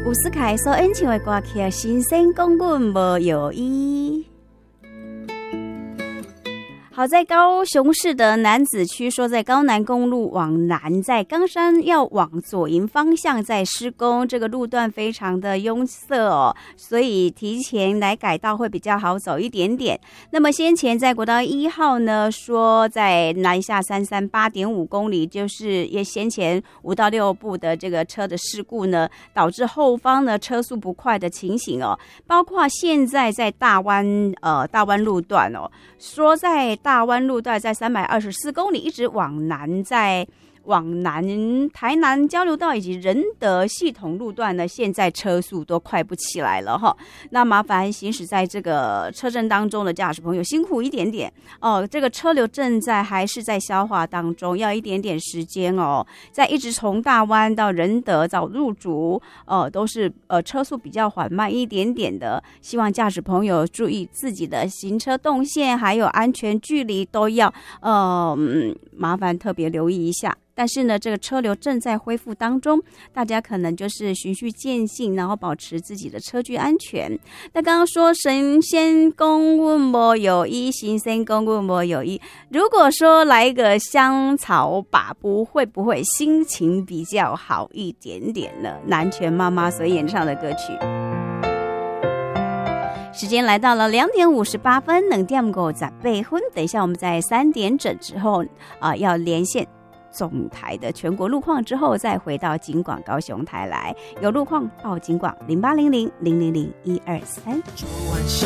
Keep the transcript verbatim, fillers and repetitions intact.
伍思凯所演唱的歌曲新生公阮无有意。好在高雄市的楠梓区说，在高南公路往南，在冈山要往左营方向在施工，这个路段非常的拥塞哦，所以提前来改道会比较好走一点点。那么先前在国道一号呢，说在南下三三八点五公里，就是也先前五到六部的这个车的事故呢，导致后方呢车速不快的情形哦，包括现在在大湾呃大湾路段哦，说在大湾路段在三百二十四公里一直往南，在往南台南交流道以及仁德系统路段呢，现在车速都快不起来了哈。那麻烦行驶在这个车阵当中的驾驶朋友辛苦一点点哦，这个车流正在还是在消化当中，要一点点时间哦。在一直从大湾到仁德到入竹哦，都是呃车速比较缓慢一点点的，希望驾驶朋友注意自己的行车动线还有安全距离都要呃、嗯、麻烦特别留意一下。但是呢，这个车流正在恢复当中，大家可能就是循序渐进，然后保持自己的车距安全。那刚刚说神仙公问无有意，行仙公问无有意。如果说来一个香草把布，会不会心情比较好一点点呢？南拳妈妈所演唱的歌曲。时间来到了两点五十八分，两点五十八分。等一下我们在三点整之后啊、呃，要连线总台的全国路况之后，再回到警广高雄台来，有路况报警广零八零零零零零一二三。